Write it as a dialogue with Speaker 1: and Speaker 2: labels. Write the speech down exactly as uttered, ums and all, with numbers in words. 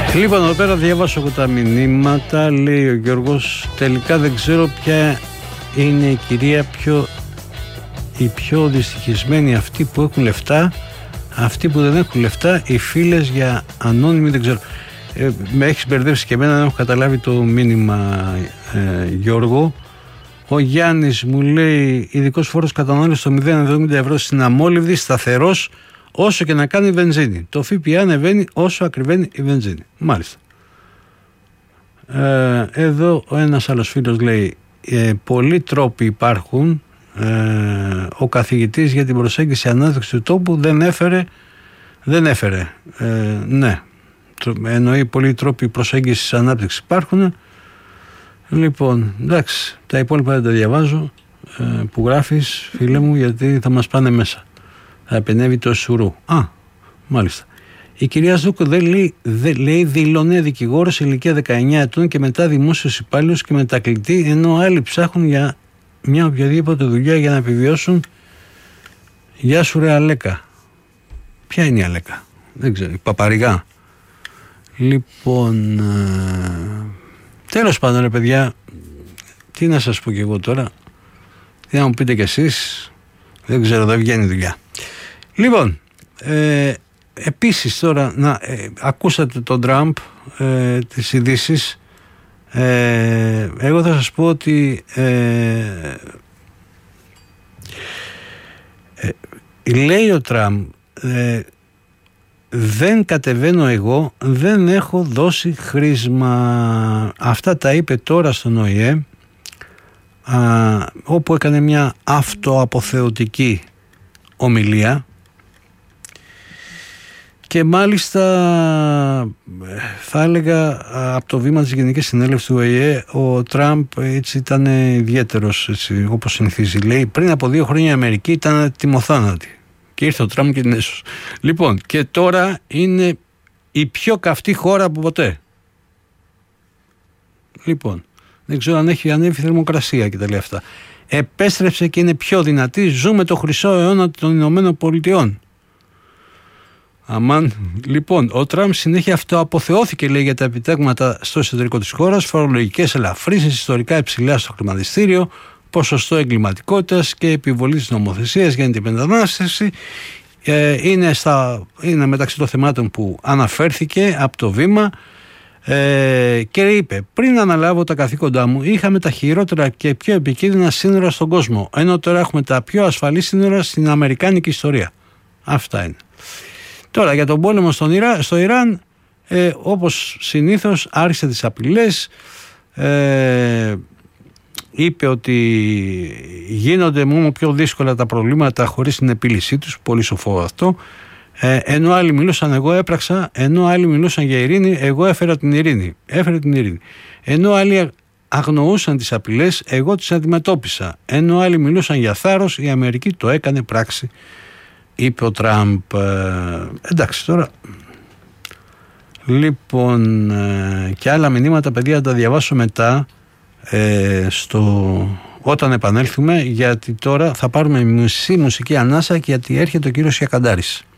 Speaker 1: Λοιπόν, εδώ πέρα διαβάσω εγώ τα μηνύματα. Λέει ο Γιώργος, τελικά δεν ξέρω ποια είναι η κυρία πιο, η πιο δυστυχισμένη, αυτοί που έχουν λεφτά, αυτοί που δεν έχουν λεφτά, οι φίλες για ανώνυμη, δεν ξέρω. Ε, με έχεις μπερδέψει και εμένα, δεν έχω καταλάβει το μήνυμα, ε, Γιώργο. Ο Γιάννης μου λέει, ειδικός φόρος κατανάλωσης στο μηδέν κόμμα εβδομήντα ευρώ στην αμόλυβδη, σταθερός όσο και να κάνει η βενζίνη. Το ΦΠΑ ανεβαίνει όσο ακριβένει η βενζίνη. Μάλιστα. Ε, εδώ ο ένας άλλος φίλος λέει, ε, πολλοί τρόποι υπάρχουν. Ε, ο καθηγητής για την προσέγγιση ανάπτυξη του τόπου δεν έφερε, δεν έφερε. Ε, ναι. Εννοεί πολλοί τρόποι προσέγγισης ανάπτυξης υπάρχουν. Λοιπόν, εντάξει, τα υπόλοιπα δεν τα διαβάζω, ε, που γράφεις, φίλε μου, γιατί θα μας πάνε μέσα. Θα επενεύει το σουρού. Α, μάλιστα. Η κυρία Ζούκο δεν λέει, δεν, λέει δηλώνει δικηγόρος ηλικία δεκαεννιά ετών και μετά δημόσιος υπάλληλος και μετακλητή, ενώ άλλοι ψάχνουν για μια οποιαδήποτε δουλειά για να επιβιώσουν. Γεια σου ρε Αλέκα. Ποια είναι η Αλέκα? Δεν ξέρω, η Παπαριγά. Λοιπόν, ε, τέλος πάντων ρε παιδιά, τι να σας πω κι εγώ τώρα, τι να μου πείτε κι εσείς, δεν ξέρω, δεν βγαίνει δουλειά. Λοιπόν, ε, επίσης τώρα, να, ε, ακούσατε τον Τραμπ, ε, τις ειδήσεις, ε, εγώ θα σας πω ότι ε, ε, λέει ο Τραμπ, ε, δεν κατεβαίνω εγώ, δεν έχω δώσει χρήσμα. Αυτά τα είπε τώρα στον Ο Η Ε, α, όπου έκανε μια αυτοαποθεωτική ομιλία και μάλιστα θα έλεγα από το βήμα της Γενικής Συνέλευσης του Ο Η Ε ο Τραμπ έτσι ήταν ιδιαίτερος, έτσι, όπως συνηθίζει. Λέει, πριν από δύο χρόνια η Αμερική ήταν τιμοθάνατη και ήρθε ο Τραμπ και την έσωσε. Λοιπόν, και τώρα είναι η πιο καυτή χώρα από ποτέ. Λοιπόν, δεν ξέρω αν έχει ανέβει θερμοκρασία και τα λέει αυτά. Επέστρεψε και είναι πιο δυνατή. Ζούμε το χρυσό αιώνα των Ηνωμένων Πολιτειών. Αμάν. Λοιπόν, ο Τραμπ συνέχεια αυτοαποθεώθηκε, λέει, για τα επιτεύγματα στο εσωτερικό της χώρας, φορολογικές ελαφρύνσεις, ιστορικά υψηλά στο χρηματιστήριο, ποσοστό εγκληματικότητας και επιβολή της νομοθεσίας για την μετανάστευση. Ε, είναι, στα, είναι μεταξύ των θεμάτων που αναφέρθηκε από το βήμα ε, και είπε, πριν αναλάβω τα καθήκοντά μου είχαμε τα χειρότερα και πιο επικίνδυνα σύνορα στον κόσμο, ενώ τώρα έχουμε τα πιο ασφαλή σύνορα στην αμερικάνικη ιστορία. Αυτά είναι. Τώρα για τον πόλεμο στον Ιρα, στο Ιράν, ε, όπως συνήθως άρχισε τις απειλές, ε, είπε ότι γίνονται μόνο πιο δύσκολα τα προβλήματα χωρίς την επίλυσή τους, πολύ σοφό αυτό, ε, ενώ άλλοι μιλούσαν εγώ έπραξα, ενώ άλλοι μιλούσαν για ειρήνη, εγώ έφερα την ειρήνη, έφερε την ειρήνη. Ενώ άλλοι αγνοούσαν τις απειλές, εγώ τις αντιμετώπισα. Ενώ άλλοι μιλούσαν για θάρρος, η Αμερική το έκανε πράξη, είπε ο Τραμπ. Ε, εντάξει τώρα. Λοιπόν, ε, και άλλα μηνύματα, παιδιά, θα τα διαβάσω μετά, ε, στο, όταν επανέλθουμε, γιατί τώρα θα πάρουμε μισή μουσική ανάσα και γιατί έρχεται ο κύριος Ιακαντάρης.